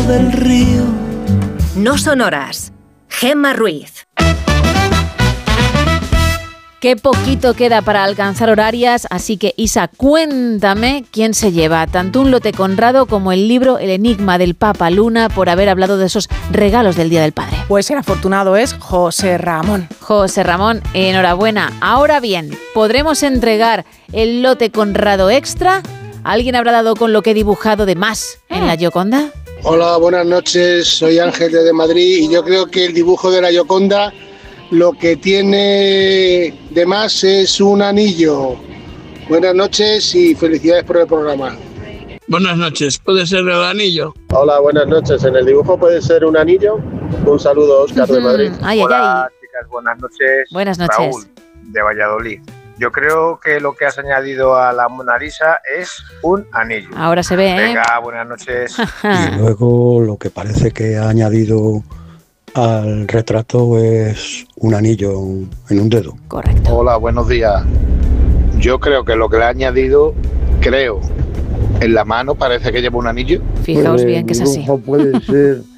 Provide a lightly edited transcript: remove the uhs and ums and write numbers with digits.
del río. No son horas. Gemma Ruiz. Qué poquito queda para alcanzar horarias, así que Isa, cuéntame quién se lleva tanto un lote Conrado como el libro El enigma del Papa Luna por haber hablado de esos regalos del Día del Padre. Pues el afortunado es José Ramón. José Ramón, enhorabuena. Ahora bien, ¿podremos entregar el lote Conrado extra? ¿Alguien habrá dado con lo que he dibujado de más en la Gioconda? Hola, buenas noches, soy Ángel de Madrid y yo creo que el dibujo de la Gioconda lo que tiene de más es un anillo. Buenas noches y felicidades por el programa. Buenas noches, ¿puede ser el anillo? Hola, buenas noches. ¿En el dibujo puede ser un anillo? Un saludo, Óscar de Madrid. Hola, chicas, buenas noches. Buenas noches. Raúl, de Valladolid. Yo creo que lo que has añadido a la Mona Lisa es un anillo. Ahora se ve, ¿eh? Venga, buenas noches. Y luego lo que parece que ha añadido al retrato es un anillo en un dedo. Correcto. Hola, buenos días. Yo creo que lo que le ha añadido, en la mano parece que lleva un anillo. Fijaos bien que es así. Puede ser